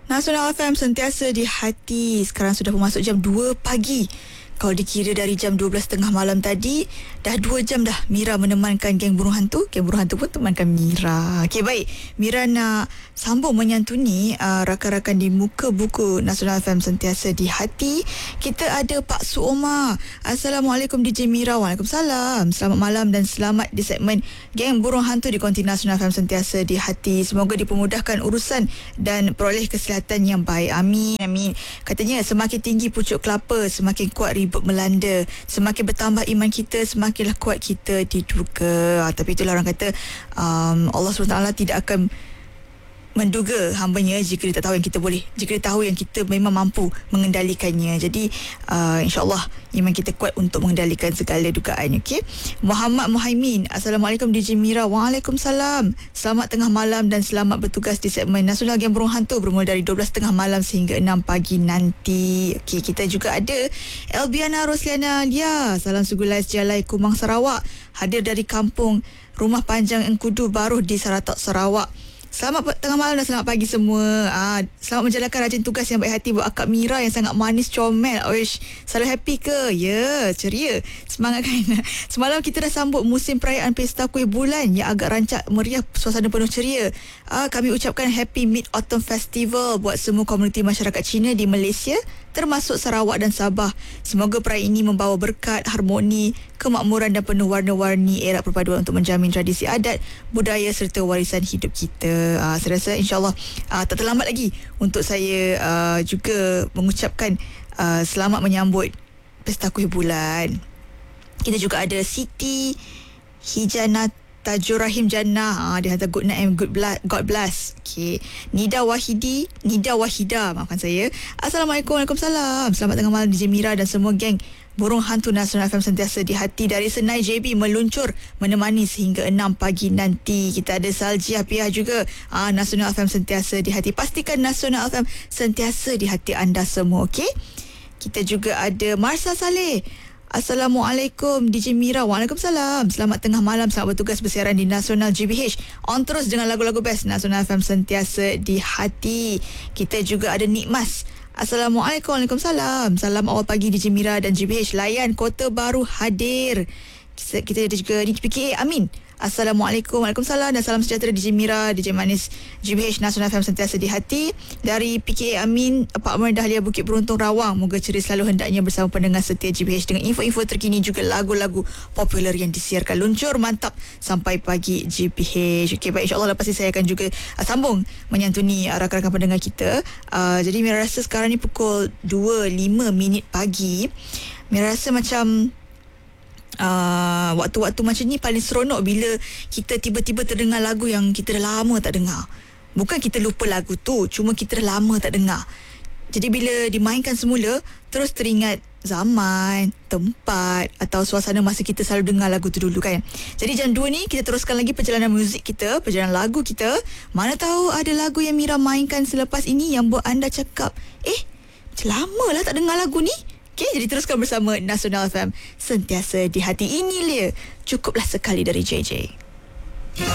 Nasional FM sentiasa di hati. Sekarang sudah masuk jam 2 pagi. Kalau dikira dari jam 12.30 malam tadi, dah 2 jam dah Mira menemankan geng burung hantu. Geng burung hantu pun temankan Mira. Okey, baik. Mira nak sambung menyantuni rakan-rakan di muka buku Nasional FM sentiasa di hati. Kita ada Pak Suoma. Assalamualaikum DJ Mira. Waalaikumsalam. Selamat malam dan selamat di segmen geng burung hantu di konti Nasional FM sentiasa di hati. Semoga dipermudahkan urusan dan peroleh kesihatan yang baik. Amin. Amin. Katanya semakin tinggi pucuk kelapa, semakin kuat ribut melanda. Semakin bertambah iman kita, semakinlah kuat kita diduga. Tapi itulah orang kata Allah SWT tidak akan menduga hambanya jika dia tak tahu yang kita boleh, jika dia tahu yang kita memang mampu mengendalikannya. Jadi insyaAllah iman kita kuat untuk mengendalikan segala dugaan. Okay? Muhammad Muhaimin. Assalamualaikum DJ Mira. Waalaikumsalam. Selamat tengah malam dan selamat bertugas di segmen Nasional Geng Burung Hantu bermula dari 12.30 malam sehingga 6 pagi nanti. Okay, kita juga ada Elbiana Rosliana Lia. Salam Sugulais Jalai Kumang Sarawak. Hadir dari kampung Rumah Panjang Engkudu Baruh di Saratok Sarawak. Selamat tengah malam dan selamat pagi semua. Selamat menjalankan rajin tugas yang baik hati buat akak Mira yang sangat manis comel. Oish, selalu happy ke? Ya, ceria. Semangat kan? Semalam kita dah sambut musim perayaan Pesta Kuih Bulan yang agak rancak meriah, suasana penuh ceria. Kami ucapkan Happy Mid-Autumn Festival buat semua komuniti masyarakat Cina di Malaysia, termasuk Sarawak dan Sabah. Semoga perayaan ini membawa berkat, harmoni, kemakmuran dan penuh warna-warni era perpaduan untuk menjamin tradisi adat, budaya serta warisan hidup kita. Saya rasa insyaAllah tak terlambat lagi untuk saya juga mengucapkan selamat menyambut Pesta Kuih Bulan. Kita juga ada Siti Hijanat Tajur Rahim Jannah. Dia hantar good night and God bless. Okay. Nida Wahida, maafkan saya. Assalamualaikum. Waalaikumsalam. Selamat tengah malam DJ Mira dan semua geng Burung Hantu Nasional FM sentiasa di hati. Dari Senai JB meluncur menemani sehingga 6 pagi nanti. Kita ada Salji Apiah juga. Nasional FM sentiasa di hati. Pastikan Nasional FM sentiasa di hati anda semua. Okay? Kita juga ada Marsa Saleh. Assalamualaikum DJ Mira. Waalaikumsalam. Selamat tengah malam. Selamat bertugas bersiaran di Nasional GBH. On terus dengan lagu-lagu best. Nasional FM sentiasa di hati. Kita juga ada Nikmas. Assalamualaikum. Waalaikumsalam. Salam awal pagi DJ Mira dan GBH. Layan Kota Baru hadir. Kita ada juga PKA Amin. Assalamualaikum. Waalaikumsalam dan salam sejahtera DJ Mira, DJ Manis GBH Nasional FM sentiasa di hati. Dari PKA Amin, Apartmen Dahlia Bukit Beruntung Rawang. Moga ceria selalu hendaknya bersama pendengar setia GBH dengan info-info terkini juga lagu-lagu popular yang disiarkan. Luncur mantap sampai pagi GBH. Okey, baik, insyaAllah lepas ini saya akan juga sambung menyantuni rakan-rakan pendengar kita. Jadi Mira rasa sekarang ni pukul 2.05 pagi. Mira rasa macam waktu-waktu macam ni paling seronok bila kita tiba-tiba terdengar lagu yang kita dah lama tak dengar. Bukan kita lupa lagu tu, cuma kita dah lama tak dengar. Jadi bila dimainkan semula, terus teringat zaman, tempat atau suasana masa kita selalu dengar lagu tu dulu kan. Jadi jam 2 ni kita teruskan lagi perjalanan muzik kita, perjalanan lagu kita. Mana tahu ada lagu yang Mira mainkan selepas ini yang buat anda cakap, macam lama lah tak dengar lagu ni. Okay, jadi teruskan bersama Nasional FM sentiasa di hati. Ini dia, cukuplah sekali dari JJ.